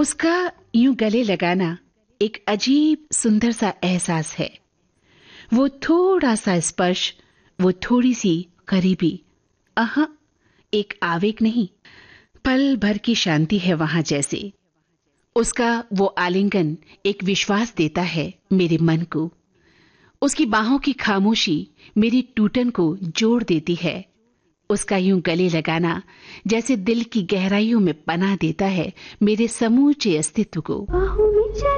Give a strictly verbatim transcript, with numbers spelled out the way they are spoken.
उसका यूं गले लगाना एक अजीब सुंदर सा एहसास है। वो थोड़ा सा स्पर्श, वो थोड़ी सी करीबी, अहा, एक आवेग नहीं, पल भर की शांति है वहां जैसे। उसका वो आलिंगन एक विश्वास देता है मेरे मन को। उसकी बाहों की खामोशी मेरी टूटन को जोड़ देती है। उसका यूं गले लगाना जैसे दिल की गहराइयों में पनाह देता है मेरे समूचे अस्तित्व को।